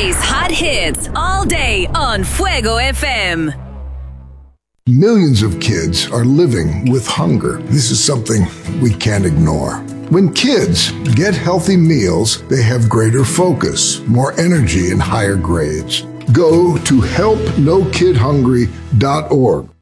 Today's hot hits all day on Fuego FM. Millions of kids are living with hunger. This is something we can't ignore. When kids get healthy meals, they have greater focus, more energy, and higher grades. Go to helpnokidhungry.org